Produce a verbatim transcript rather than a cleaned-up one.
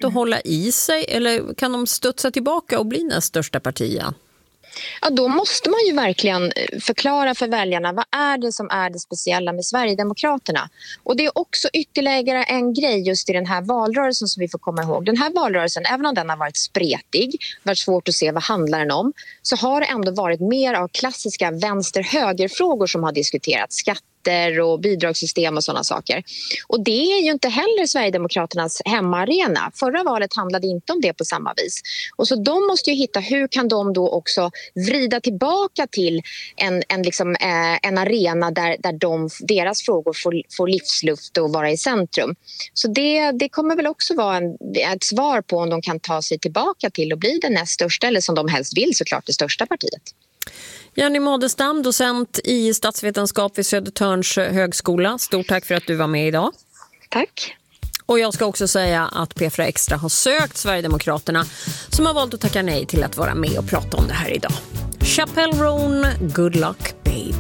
möjlighet att hålla i sig eller kan de studsa tillbaka och bli näst största parti igen? Ja, då måste man ju verkligen förklara för väljarna vad är det som är det speciella med Sverigedemokraterna. Och det är också ytterligare en grej just i den här valrörelsen som vi får komma ihåg. Den här valrörelsen, även om den har varit spretig, varit svårt att se vad handlar den om, så har det ändå varit mer av klassiska vänster-höger-frågor som har diskuterats. Skatt och bidragssystem och sådana saker. Och det är ju inte heller Sverigedemokraternas hemmaarena. Förra valet handlade inte om det på samma vis. Och så de måste ju hitta hur kan de då också vrida tillbaka till en, en, liksom, eh, en arena där, där de, deras frågor får, får livsluft och vara i centrum. Så det, det kommer väl också vara en, ett svar på om de kan ta sig tillbaka till och bli det näst största eller som de helst vill såklart det största partiet. Jenny Mådestam, docent i statsvetenskap vid Södertörns högskola. Stort tack för att du var med idag. Tack. Och jag ska också säga att P fyra Extra har sökt Sverigedemokraterna som har valt att tacka nej till att vara med och prata om det här idag. Chappelle Roan, good luck babe.